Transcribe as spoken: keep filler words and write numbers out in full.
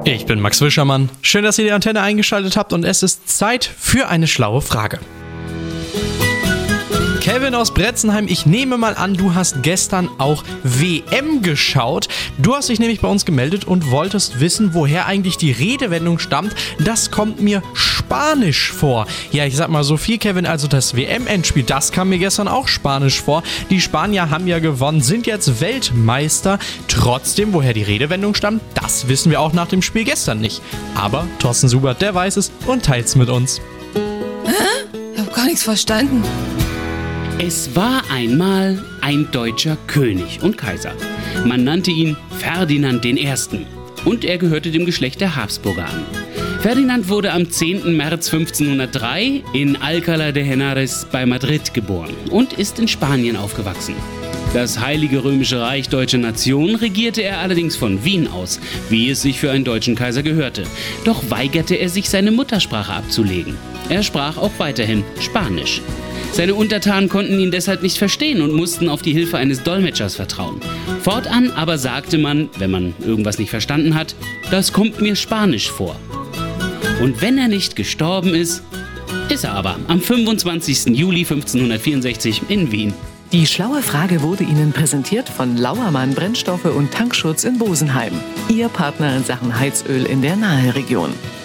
Ich bin Max Wischermann. Schön, dass ihr die Antenne eingeschaltet habt und es ist Zeit für eine schlaue Frage. Kevin aus Bretzenheim, ich nehme mal an, du hast gestern auch W M geschaut. Du hast dich nämlich bei uns gemeldet und wolltest wissen, woher eigentlich die Redewendung stammt. Das kommt mir spanisch vor. Ja, ich sag mal so viel, Kevin, also das W M-Endspiel, das kam mir gestern auch spanisch vor. Die Spanier haben ja gewonnen, sind jetzt Weltmeister. Trotzdem, woher die Redewendung stammt, das wissen wir auch nach dem Spiel gestern nicht. Aber Thorsten Subert, der weiß es und teilt's mit uns. Hä? Ich hab gar nichts verstanden. Es war einmal ein deutscher König und Kaiser. Man nannte ihn Ferdinand der Erste. Und er gehörte dem Geschlecht der Habsburger an. Ferdinand wurde am zehnten März fünfzehnhundertdrei in Alcalá de Henares bei Madrid geboren und ist in Spanien aufgewachsen. Das Heilige Römische Reich Deutsche Nation regierte er allerdings von Wien aus, wie es sich für einen deutschen Kaiser gehörte. Doch weigerte er sich, seine Muttersprache abzulegen. Er sprach auch weiterhin Spanisch. Seine Untertanen konnten ihn deshalb nicht verstehen und mussten auf die Hilfe eines Dolmetschers vertrauen. Fortan aber sagte man, wenn man irgendwas nicht verstanden hat, das kommt mir Spanisch vor. Und wenn er nicht gestorben ist, ist er aber am fünfundzwanzigsten Juli fünfzehnhundertvierundsechzig in Wien. Die schlaue Frage wurde Ihnen präsentiert von Lauermann Brennstoffe und Tankschutz in Bosenheim. Ihr Partner in Sachen Heizöl in der Naheregion.